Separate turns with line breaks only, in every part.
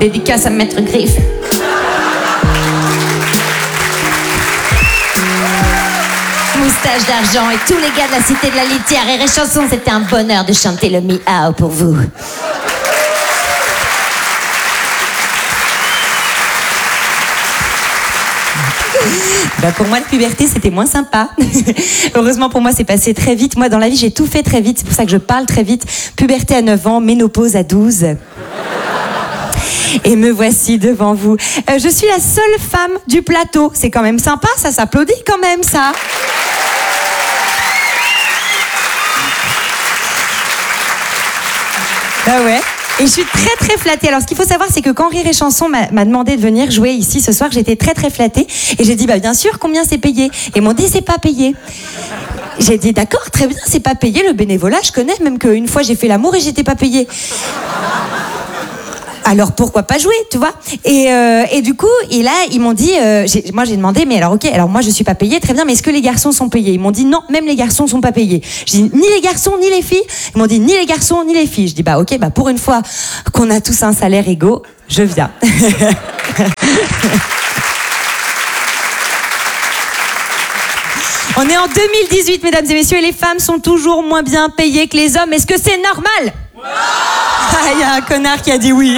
Dédicace à Maître Griffe. Moustache d'argent et tous les gars de la cité de la litière. Et Chanson, c'était un bonheur de chanter le miao pour vous.
Bah pour moi, la puberté, c'était moins sympa. Heureusement pour moi, c'est passé très vite. Moi, dans la vie, j'ai tout fait très vite. C'est pour ça que je parle très vite. Puberté à 9 ans, ménopause à 12. Et me voici devant vous. Je suis la seule femme du plateau. C'est quand même sympa, ça s'applaudit quand même, ça. Bah ouais. Et je suis très très flattée. Alors ce qu'il faut savoir, c'est que quand Rire et Chanson m'a demandé de venir jouer ici ce soir, j'étais très très flattée. Et j'ai dit, bah bien sûr, combien c'est payé? Et ils m'ont dit, c'est pas payé. J'ai dit, d'accord, très bien, c'est pas payé, le bénévolat, je connais, même qu'une fois j'ai fait l'amour et j'étais pas payée. Alors pourquoi pas jouer, tu vois? Et du coup, et là, ils m'ont dit, moi j'ai demandé, mais alors ok, alors moi je suis pas payée, très bien, mais est-ce que les garçons sont payés? Ils m'ont dit non, même les garçons sont pas payés. J'ai dit ni les garçons ni les filles. Ils m'ont dit ni les garçons ni les filles. Je dis bah ok, bah pour une fois qu'on a tous un salaire égaux, je viens. On est en 2018, mesdames et messieurs, et les femmes sont toujours moins bien payées que les hommes. Est-ce que c'est normal? Il y a un connard qui a dit oui.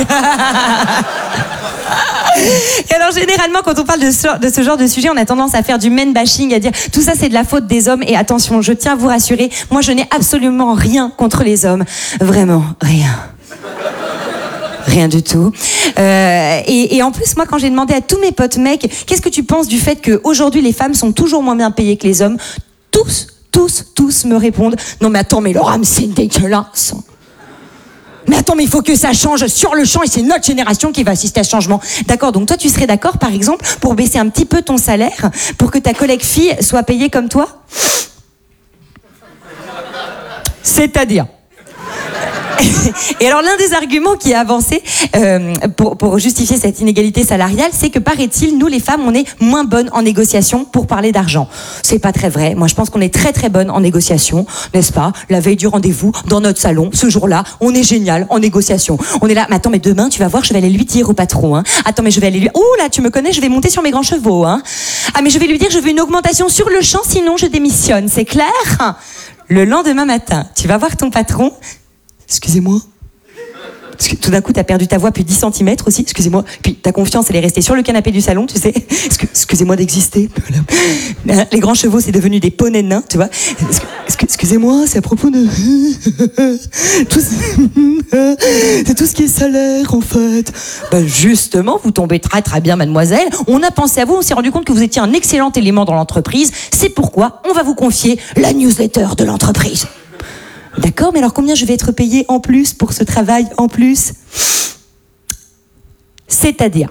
Et alors généralement quand on parle de ce genre de sujet, on a tendance à faire du men bashing, à dire tout ça c'est de la faute des hommes. Et attention, je tiens à vous rassurer, moi je n'ai absolument rien contre les hommes. Vraiment, rien. Rien du tout. Et en plus, moi, quand j'ai demandé à tous mes potes mecs, qu'est-ce que tu penses du fait qu'aujourd'hui les femmes sont toujours moins bien payées que les hommes, tous me répondent non mais attends, mais leur âme c'est dégueulasse. Mais attends, mais il faut que ça change sur le champ et c'est notre génération qui va assister à ce changement. D'accord, donc toi tu serais d'accord par exemple pour baisser un petit peu ton salaire pour que ta collègue fille soit payée comme toi? C'est-à-dire? Et alors l'un des arguments qui est avancé pour justifier cette inégalité salariale, c'est que paraît-il, nous les femmes, on est moins bonnes en négociation pour parler d'argent. C'est pas très vrai. Moi je pense qu'on est très très bonnes en négociation, n'est-ce pas? La veille du rendez-vous, dans notre salon, ce jour-là, on est génial en négociation. On est là, mais attends, mais demain tu vas voir, je vais aller lui dire au patron, hein. Attends, mais je vais aller lui... Oh là, tu me connais, je vais monter sur mes grands chevaux, hein. Ah mais je vais lui dire, je veux une augmentation sur le champ, sinon je démissionne, c'est clair? Le lendemain matin, tu vas voir ton patron. Excusez-moi. Parce que tout d'un coup, t'as perdu ta voix plus 10 cm aussi. Excusez-moi. Puis ta confiance, elle est restée sur le canapé du salon, tu sais. Excusez-moi d'exister. Les grands chevaux, c'est devenu des poneys nains, tu vois. Excusez-moi, c'est à propos de... C'est tout ce qui est salaire, en fait. Ben justement, vous tombez très très bien, mademoiselle. On a pensé à vous, on s'est rendu compte que vous étiez un excellent élément dans l'entreprise. C'est pourquoi on va vous confier la newsletter de l'entreprise. D'accord, mais alors combien je vais être payée en plus pour ce travail en plus? C'est-à-dire?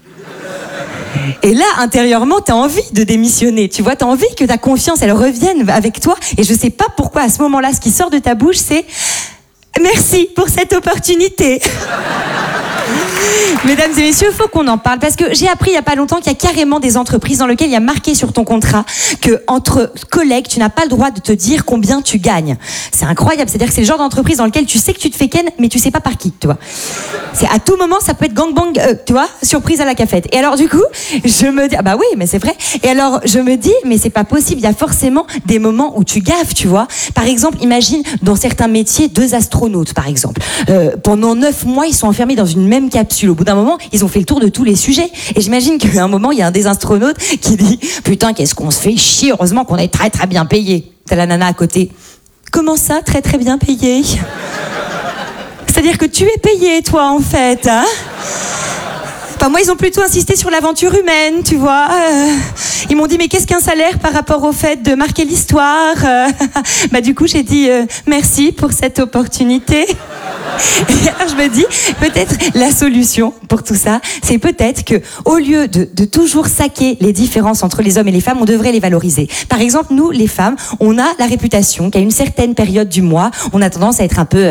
Et là, intérieurement, t'as envie de démissionner, tu vois, t'as envie que ta confiance, elle revienne avec toi. Et je sais pas pourquoi, à ce moment-là, ce qui sort de ta bouche, c'est « Merci pour cette opportunité ». Mesdames et messieurs, il faut qu'on en parle parce que j'ai appris il n'y a pas longtemps qu'il y a carrément des entreprises dans lesquelles il y a marqué sur ton contrat que entre collègues, tu n'as pas le droit de te dire combien tu gagnes. C'est incroyable, c'est-à-dire que c'est le genre d'entreprise dans lequel tu sais que tu te fais ken, mais tu sais pas par qui, tu vois. C'est à tout moment, ça peut être gangbang, tu vois, surprise à la cafette. Et alors du coup, je me dis, ah bah oui, mais c'est vrai. Et alors je me dis, mais c'est pas possible, il y a forcément des moments où tu gaffes, tu vois. Par exemple, imagine dans certains métiers, 2 astronautes, par exemple. Pendant 9 mois, ils sont enfermés dans une même capsule. Au bout d'un moment, ils ont fait le tour de tous les sujets. Et j'imagine qu'à un moment, il y a un des astronautes qui dit « Putain, qu'est-ce qu'on se fait chier, heureusement qu'on est très très bien payé. » T'as la nana à côté. « Comment ça, très très bien payé ?» C'est-à-dire que tu es payé, toi, en fait, hein? Enfin, moi, ils ont plutôt insisté sur l'aventure humaine, tu vois. Ils m'ont dit, mais qu'est-ce qu'un salaire par rapport au fait de marquer l'histoire? Bah, du coup, j'ai dit, merci pour cette opportunité. Et alors, je me dis, peut-être la solution pour tout ça, c'est peut-être que, au lieu de toujours saquer les différences entre les hommes et les femmes, on devrait les valoriser. Par exemple, nous, les femmes, on a la réputation qu'à une certaine période du mois, on a tendance à être un peu,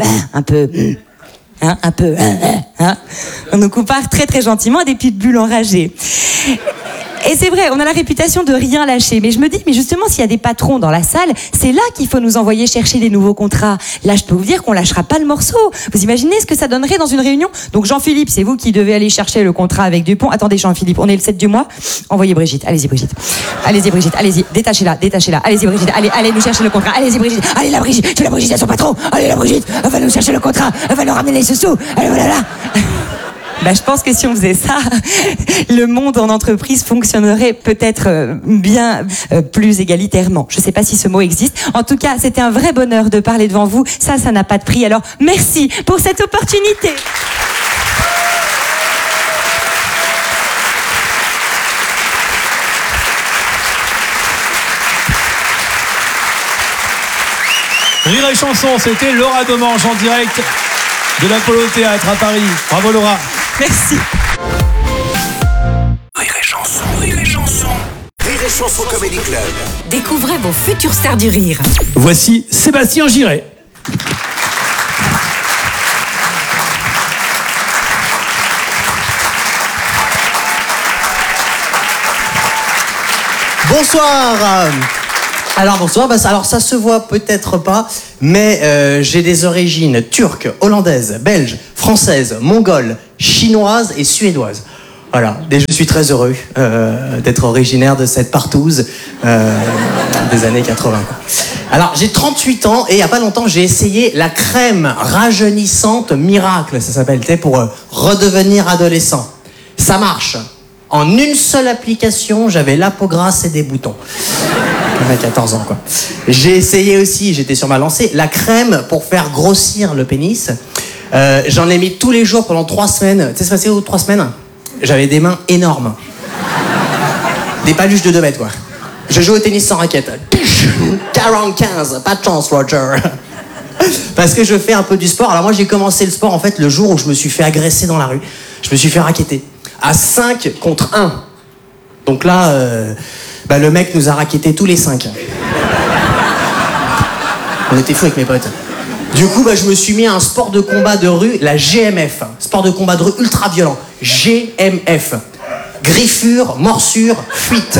on nous compare très très gentiment à des petites bulles enragées. Et c'est vrai, on a la réputation de rien lâcher. Mais je me dis, mais justement, s'il y a des patrons dans la salle, c'est là qu'il faut nous envoyer chercher des nouveaux contrats. Là, je peux vous dire qu'on lâchera pas le morceau. Vous imaginez ce que ça donnerait dans une réunion? Donc Jean-Philippe, c'est vous qui devez aller chercher le contrat avec Dupont. Attendez Jean-Philippe, on est le 7 du mois. Envoyez Brigitte. Allez-y Brigitte. Allez-y Brigitte, allez-y. Détachez-la. Allez-y Brigitte, allez nous chercher le contrat. Allez-y Brigitte. Allez la Brigitte, tu la Brigitte à son patron. Allez la Brigitte, elle va nous chercher le contrat. Elle va nous ramener les sous. Allez voilà là. Bah, je pense que si on faisait ça, le monde en entreprise fonctionnerait peut-être bien plus égalitairement. Je ne sais pas si ce mot existe. En tout cas, c'était un vrai bonheur de parler devant vous. Ça n'a pas de prix. Alors, merci pour cette opportunité.
Rire et chanson, c'était Laura Demange en direct de l'Apollo Théâtre à Paris. Bravo Laura.
Merci.
Rire et chanson, Rire et chanson. Rire et chanson Comedy Club.
Découvrez vos futures stars du rire.
Voici Sébastien Giret.
Bonsoir. Alors bonsoir, alors ça se voit peut-être pas, mais j'ai des origines turques, hollandaises, belges, françaises, mongoles, chinoises et suédoises. Voilà, et je suis très heureux d'être originaire de cette partouze des années 80. Alors j'ai 38 ans et il n'y a pas longtemps j'ai essayé la crème rajeunissante miracle, ça s'appelle, pour redevenir adolescent. Ça marche. En une seule application, j'avais la peau grasse et des boutons. J'avais 14 ans, quoi. J'ai essayé aussi, j'étais sur ma lancée, la crème pour faire grossir le pénis. J'en ai mis tous les jours pendant 3 semaines. Tu sais, c'est passé où 3 semaines? J'avais des mains énormes. Des paluches de 2 mètres, quoi. Je joue au tennis sans raquette. 45, pas de chance, Roger. Parce que je fais un peu du sport. Alors moi, j'ai commencé le sport, en fait, le jour où je me suis fait agresser dans la rue. Je me suis fait racketter. À 5 contre 1. Donc là, le mec nous a rackettés tous les 5. On était fous avec mes potes. Du coup, je me suis mis à un sport de combat de rue, la GMF. Sport de combat de rue ultra violent. GMF. Griffure, morsure, fuite.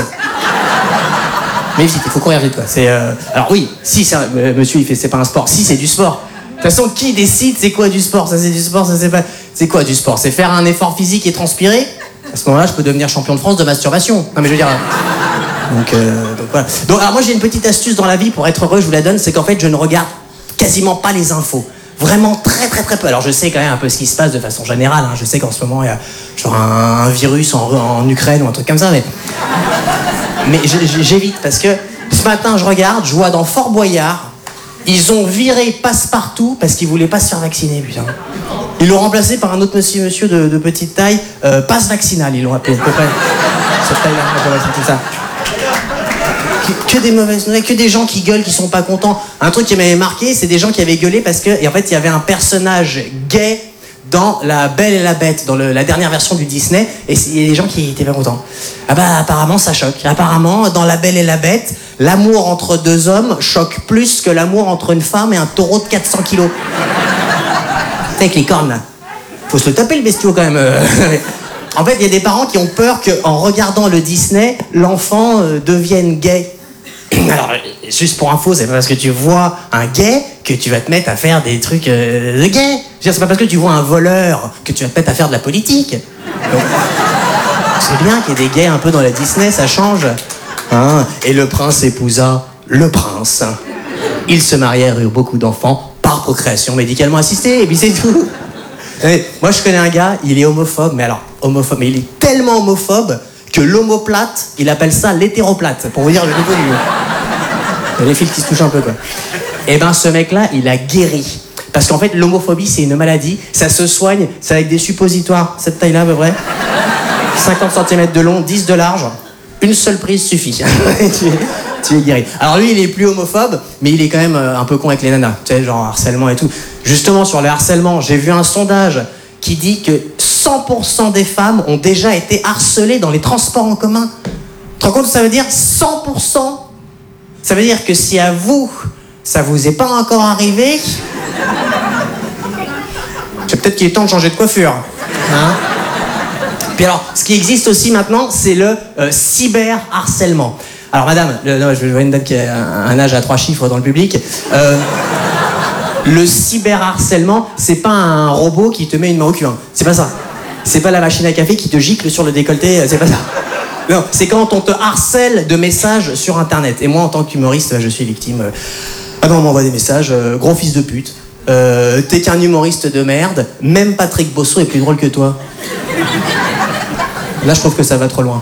Mais vite, il faut courir vite, quoi. Alors oui, si, monsieur, c'est pas un sport. Si, c'est du sport. De toute façon, qui décide c'est quoi du sport? Ça, c'est du sport, ça, c'est pas... C'est quoi du sport? C'est faire un effort physique et transpirer? À ce moment-là, je peux devenir champion de France de masturbation. Non, mais je veux dire... Donc voilà. Donc, alors moi, j'ai une petite astuce dans la vie pour être heureux, je vous la donne, c'est qu'en fait, je ne regarde quasiment pas les infos. Vraiment très très très peu. Alors je sais quand même un peu ce qui se passe de façon générale. Hein. Je sais qu'en ce moment, il y a genre un virus en Ukraine ou un truc comme ça, mais j'évite parce que ce matin, je regarde, je vois dans Fort Boyard, ils ont viré Passepartout parce qu'ils voulaient pas se faire vacciner, putain. Ils l'ont remplacé par un autre monsieur de petite taille, passe vaccinal, ils l'ont appelé à peu près. Cette taille-là, c'est ça. Que des mauvaises nouvelles, que des gens qui gueulent, qui sont pas contents. Un truc qui m'avait marqué, c'est des gens qui avaient gueulé parce que, et en fait, il y avait un personnage gay dans La Belle et la Bête, dans la dernière version du Disney, et il y a des gens qui étaient pas contents. Ah apparemment, ça choque. Apparemment, dans La Belle et la Bête, l'amour entre 2 hommes choque plus que l'amour entre une femme et un taureau de 400 kilos. Avec les cornes, là. Faut se le taper, le bestiau, quand même. En fait, il y a des parents qui ont peur qu'en regardant le Disney, l'enfant devienne gay. Alors, juste pour info, c'est pas parce que tu vois un gay que tu vas te mettre à faire des trucs de gay. C'est pas parce que tu vois un voleur que tu vas te mettre à faire de la politique. Donc, c'est bien qu'il y ait des gays un peu dans la Disney, ça change. Hein? Et le prince épousa le prince. Ils se marièrent et eurent beaucoup d'enfants par procréation médicalement assistée, et puis c'est tout. Moi, je connais un gars, il est homophobe, mais il est tellement homophobe que l'homoplate, il appelle ça l'hétéroplate, pour vous dire le niveau du... Il y a des fils qui se touchent un peu, quoi. Et ce mec-là, il a guéri. Parce qu'en fait, l'homophobie, c'est une maladie, ça se soigne, c'est avec des suppositoires, cette taille-là, à peu près. 50 cm de long, 10 de large, une seule prise suffit. Tu es guéri. Alors lui, il est plus homophobe, mais il est quand même un peu con avec les nanas. Tu sais, genre harcèlement et tout. Justement, sur le harcèlement, j'ai vu un sondage qui dit que 100% des femmes ont déjà été harcelées dans les transports en commun. Tu te rends compte ce que ça veut dire? 100%. Ça veut dire que si à vous, ça vous est pas encore arrivé, c'est peut-être qu'il est temps de changer de coiffure. Hein? Puis alors, ce qui existe aussi maintenant, c'est le cyberharcèlement. Alors madame, je vois une dame qui a un âge à 3 chiffres dans le public. Le cyberharcèlement, c'est pas un robot qui te met une main au cul. Hein. C'est pas ça. C'est pas la machine à café qui te gicle sur le décolleté. C'est pas ça. Non, c'est quand on te harcèle de messages sur Internet. Et moi, en tant qu'humoriste, je suis victime. Ah ben, on m'envoie des messages. Gros fils de pute. T'es qu'un humoriste de merde. Même Patrick Bosso est plus drôle que toi. Là, je trouve que ça va trop loin.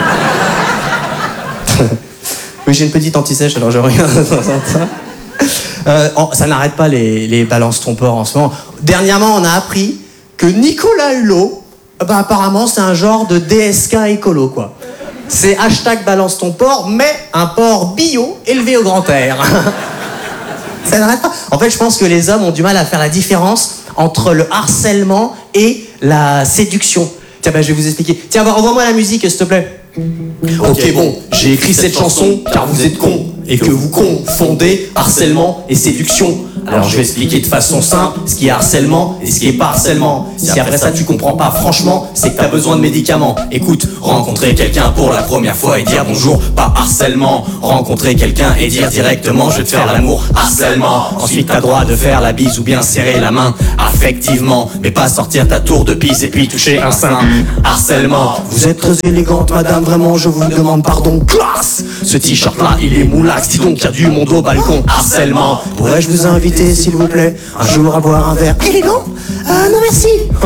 Oui, j'ai une petite anti-sèche, alors je regarde ça. Ça n'arrête pas les balances trompeurs en ce moment. Dernièrement, on a appris que Nicolas Hulot, apparemment, c'est un genre de DSK écolo, quoi. C'est hashtag balance ton porc, mais un porc bio élevé au grand air. Ça n'arrête pas. En fait, je pense que les hommes ont du mal à faire la différence entre le harcèlement et la séduction. Tiens, je vais vous expliquer. Tiens, envoie-moi la musique, s'il te plaît. Ok, bon, j'ai écrit cette chanson car vous êtes cons et que vous confondez harcèlement et séduction. Alors je vais expliquer de façon simple ce qui est harcèlement et ce qui est pas harcèlement. Si après ça tu comprends pas franchement, c'est que t'as besoin de médicaments. Écoute, rencontrer quelqu'un pour la première fois et dire bonjour, pas harcèlement. Rencontrer quelqu'un et dire directement je vais te faire l'amour, harcèlement. Ensuite t'as droit de faire la bise ou bien serrer la main, affectivement. Mais pas sortir ta tour de pisse et puis toucher un sein, harcèlement. Vous êtes très élégante madame, vraiment je vous demande pardon, classe. Ce t-shirt là il est moulax, dis donc y a du monde au balcon, harcèlement. Pourrais-je vous inviter s'il vous plaît un jour à boire un verre élégant? Non merci.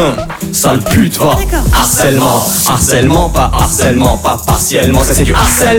Sale pute va. Harcèlement, harcèlement, pas partiellement, ça c'est du harcèlement.